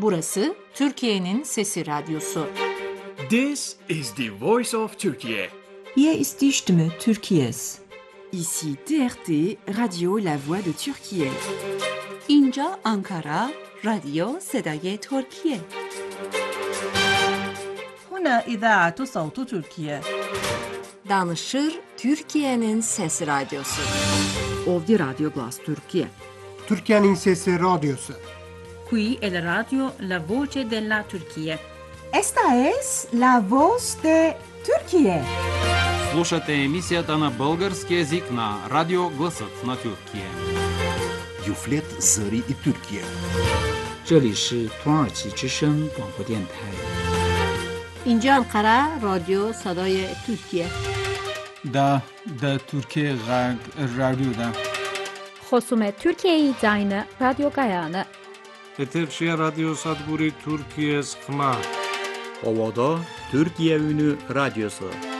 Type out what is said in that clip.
Burası Türkiye'nin Sesi Radyosu. This is the voice of Turkey. Hier ist die Stimme Türkiye's. Ici TRT, Radio La Voix de Türkiye. اینجا آنکارا، رادیو صدای ترکیه. هنا إذاعة صوت تركيا. Danışır Türkiye'nin Sesi Radyosu. Ovdje Radio Glas Türkiye. Türkiye'nin Sesi Radyosu. Qui è la radio La Voce della Turchia. Esta es La Voz de Türkiye. Слушате емисията на български език на Радио Гласът на Тюркия. Юфлет Зари и Türkiye. 这里是土耳其之声广播电台。 اینجا انقره رادیو صدای ترکیه. دا ترکیه غرب رادیو دا. خصوم ترکیه زاین رادیو گایانه. Eterşehir Radyo Sadburi Türkiye Skma. Ovada Türkiye Ünü Radyosu.